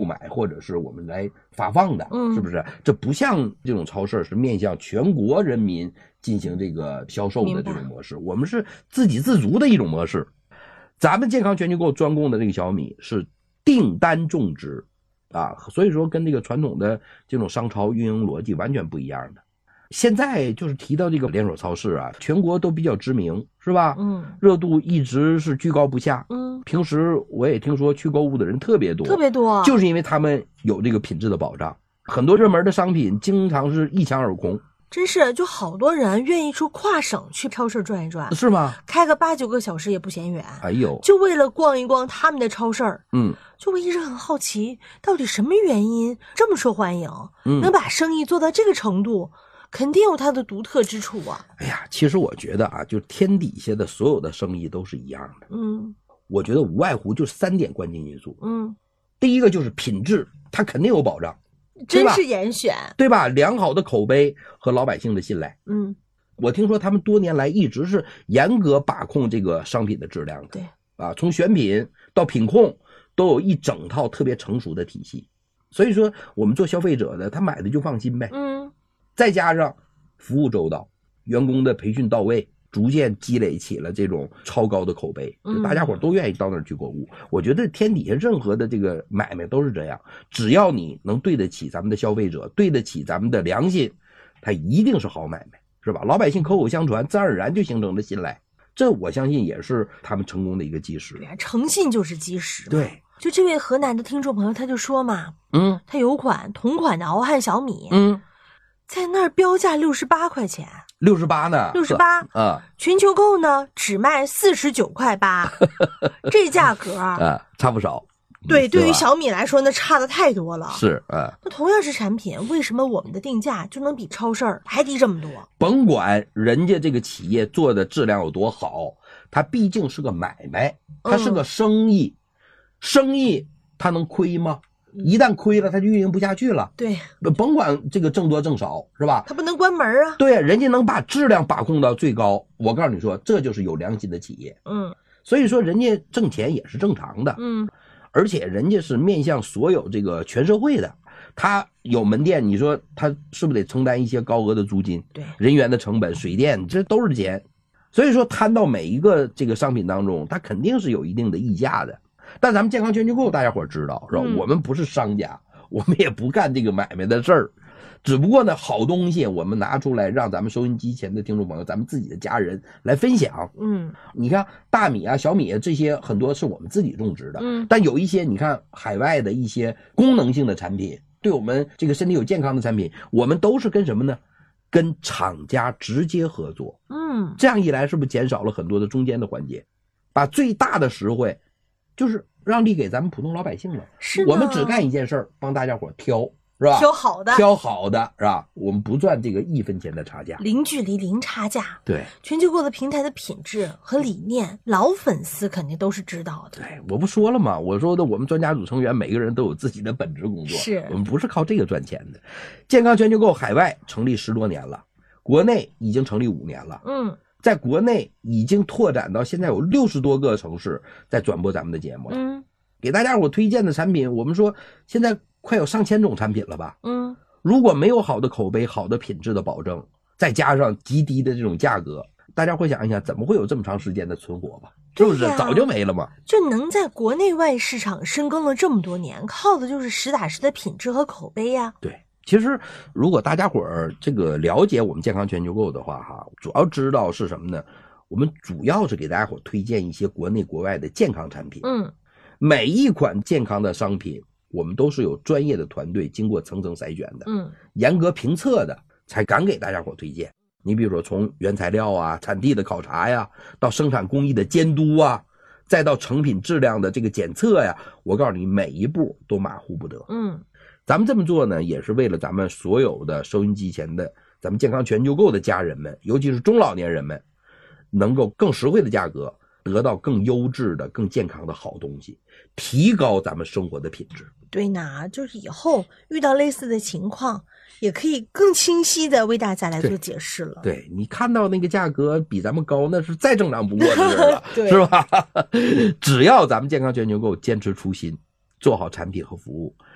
买或者是我们来发放的，是不是？这不像这种超市是面向全国人民进行这个销售的这种模式，我们是自给自足的一种模式。咱们健康全球购专供的这个小米是订单种植啊，所以说跟这个传统的这种商超运营逻辑完全不一样的。现在就是提到这个连锁超市啊，全国都比较知名，是吧？热度一直是居高不下。平时我也听说去购物的人特别多，就是因为他们有这个品质的保障。很多热门的商品经常是一抢而空。 真是，就好多人愿意出跨省去超市转一转， 是吗？ 开个8、9个小时也不嫌远。 哎呦， 就为了逛一逛他们的超市。就我一直很好奇，到底什么原因这么受欢迎，能把生意做到这个程度，肯定有它的独特之处啊。 哎呀，其实我觉得啊，就天底下的所有的生意都是一样的。我觉得无外乎就3点关键因素。第一个就是品质，它肯定有保障。 真是严选， 对吧？良好的口碑和老百姓的信赖。我听说他们多年来一直是严格把控这个商品的质量的。 对啊，从选品到品控都有一整套特别成熟的体系。所以说我们做消费者的，他买的就放心呗。再加上服务周到，员工的培训到位，逐渐积累起了这种超高的口碑，大家伙都愿意到那儿去购物。我觉得天底下任何的这个买卖都是这样，只要你能对得起咱们的消费者，对得起咱们的良心，它一定是好买卖，是吧？老百姓口口相传，自然而然就形成了信赖，这我相信也是他们成功的一个基石。 对啊，诚信就是基石。 对， 就这位河南的听众朋友他就说嘛，他有款同款的敖汉小米，在那儿标价68块钱。 68呢 ？68 啊， 全球购呢只卖49.8块，这价格啊差不少。 对，对于小米来说那差的太多了。 是啊， 那同样是产品，为什么我们的定价就能比超市还低这么多？ 甭管人家这个企业做的质量有多好，它毕竟是个买卖，它是个生意，生意它能亏吗？一旦亏了，它就运营不下去了。 对， 甭管这个挣多挣少，是吧？ 它不能关门啊。 对，人家能把质量把控到最高，我告诉你说，这就是有良心的企业。所以说人家挣钱也是正常的。而且人家是面向所有这个全社会的，他有门店，你说他是不是得承担一些高额的租金？ 对， 人员的成本、水电，这都是钱。所以说摊到每一个这个商品当中，它肯定是有一定的溢价的。但咱们健康全球购大家伙知道是吧？我们不是商家，我们也不干这个买卖的事儿，只不过呢，好东西我们拿出来让咱们收音机前的听众朋友，咱们自己的家人来分享。你看大米啊、小米啊这些很多是我们自己种植的，但有一些你看海外的一些功能性的产品，对我们这个身体有健康的产品，我们都是跟什么呢？跟厂家直接合作。这样一来是不是减少了很多的中间的环节，把最大的实惠就是让利给咱们普通老百姓了。 是， 我们只干一件事儿，帮大家伙挑，是吧？ 挑好的， 挑好的，是吧？我们不赚这个1分钱的差价， 零距离、零差价。 对， 全球购的平台的品质和理念，老粉丝肯定都是知道的。 对，我不说了吗？我说的，我们专家组成员每个人都有自己的本职工作， 是我们不是靠这个赚钱的。健康全球购海外成立10多年了，国内已经成立5年了。在国内已经拓展到现在有60多个城市在转播咱们的节目了。给大家伙推荐的产品，我们说现在快有上千种产品了吧。如果没有好的口碑、好的品质的保证，再加上极低的这种价格，大家会想一想，怎么会有这么长时间的存活吧？是不是？早就没了嘛。 就能在国内外市场深耕了这么多年，靠的就是实打实的品质和口碑呀。 对。其实如果大家伙儿这个了解我们健康全球购的话哈，主要知道是什么呢？我们主要是给大家伙推荐一些国内国外的健康产品。每一款健康的商品我们都是有专业的团队经过层层筛选的，严格评测的，才敢给大家伙推荐。你比如说从原材料啊、产地的考察呀，到生产工艺的监督啊，再到成品质量的这个检测呀，我告诉你每一步都马虎不得。咱们这么做呢，也是为了咱们所有的收音机前的咱们健康全球购的家人们，尤其是中老年人们，能够更实惠的价格得到更优质的、更健康的好东西，提高咱们生活的品质。 对呢，就是以后遇到类似的情况，也可以更清晰的为大家来做解释了。 对，你看到那个价格比咱们高，那是再正常不过的事了，是吧？只要咱们健康全球购坚持初心，做好产品和服务，